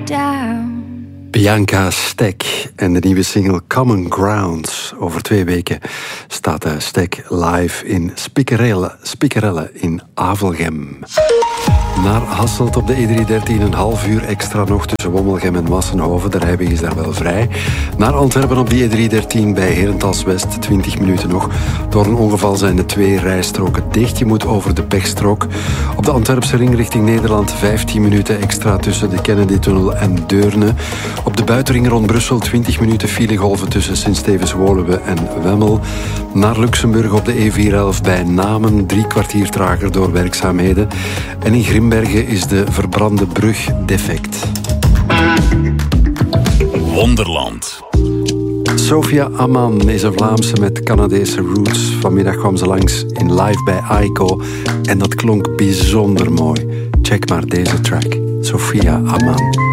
down. Bianca Stek en de nieuwe single Common Grounds. Over 2 weken staat Stek live in Spikerelle in Avelgem. Naar Hasselt op de E313 een half uur extra nog tussen Wommelgem en Massenhoven. De rijweg is daar wel vrij. Naar Antwerpen op die E313 bij Herentals West 20 minuten nog. Door een ongeval zijn de 2 rijstroken dicht. Je moet over de pechstrook. Op de Antwerpse ring richting Nederland 15 minuten extra tussen de Kennedy-tunnel en Deurne. Op de buitenring rond Brussel 20 minuten filegolven tussen Sint-Stevens-Woluwe en Wemmel. Naar Luxemburg op de E411 bij Namen 3 kwartier trager door werkzaamheden. En in Grimbergen is de verbrande brug defect. Wonderland. Sophia Amman is een Vlaamse met Canadese roots. Vanmiddag kwam ze langs in live bij Aiko en dat klonk bijzonder mooi. Check maar deze track. Sophia Amman.